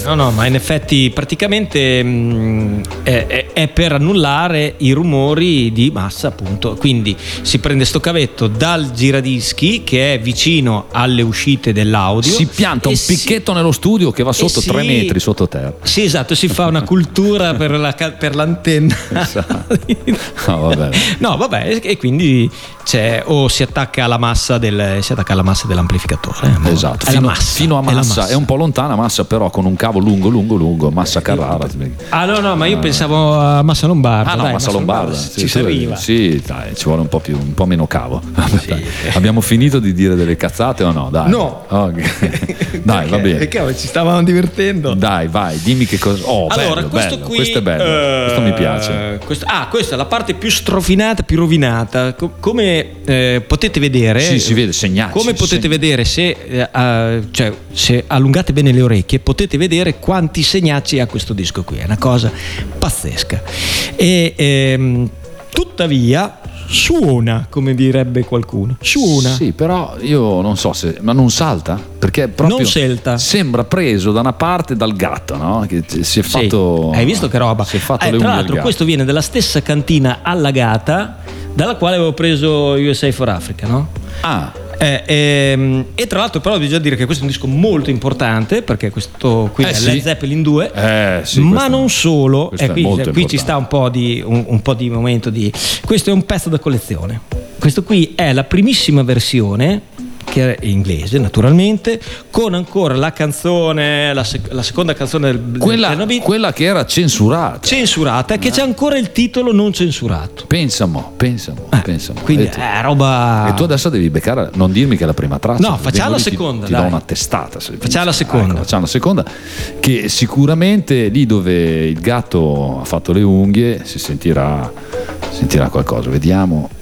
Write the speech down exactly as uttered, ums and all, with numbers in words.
No, no, ma in effetti praticamente mh, è, è, è per annullare i rumori di massa, appunto. Quindi si prende sto cavetto dal giradischi che è vicino alle uscite dell'audio, si pianta un picchetto si... nello studio che va sotto si... tre metri sotto terra. Sì, esatto, si fa una cultura per, la, per l'antenna. Esatto. No, vabbè. No, vabbè, e quindi c'è, o si attacca alla massa del si attacca alla massa dell'amplificatore. Esatto, fino, massa, fino a massa. È, massa, è un po' lontana massa, però con un cavo lungo, lungo, lungo, massa Carrara. Ah, no, no, ma io pensavo a massa lombarda. Ah, no, dai, massa, massa lombarda. lombarda. Ci si arriva. Sì, dai, ci vuole un po' più, un po' meno cavo. Sì. Abbiamo finito di dire delle cazzate o no? Dai. No. Okay. Dai, va bene. Perché ci stavamo divertendo. Dai, vai, dimmi che cosa. Oh, allora, bello, questo bello. qui, questo è bello. Uh, questo mi piace. Questo, ah, questa è la parte più strofinata, più rovinata. Come eh, potete vedere, sì, si vede segnati. Come potete segna. vedere, se, eh, uh, cioè, se allungate bene le orecchie, potete vedere quanti segnacci ha questo disco qui. È una cosa pazzesca. E ehm, tuttavia suona, come direbbe qualcuno. Suona. Sì, però io non so se. Ma non salta? Perché proprio non salta. Sembra preso da una parte dal gatto, no? Che si è fatto. Sì. Hai visto che roba? Si è fatto eh, le tra unghie l'altro, questo viene dalla stessa cantina allagata dalla quale avevo preso U S A for Africa, no? Ah. Eh, ehm, e tra l'altro però bisogna dire che questo è un disco molto importante, perché questo qui eh è sì. Led Zeppelin due, eh, sì, ma non solo, eh, qui, qui ci sta un po' di un, un po' di momento di questo è un pezzo da collezione. Questo qui è la primissima versione, che è inglese naturalmente, con ancora la canzone, la, sec- la seconda canzone del quella, del quella che era censurata censurata, che c'è ancora il titolo non censurato. Pensamo, pensamo, eh, pensamo. Quindi è roba. E tu adesso devi beccare, non dirmi che è la prima traccia. No, facciamo la seconda. Ti, ti do una testata. Facciamo la seconda. Ecco, facciamo la seconda, che sicuramente lì dove il gatto ha fatto le unghie si sentirà, sentirà qualcosa. Vediamo.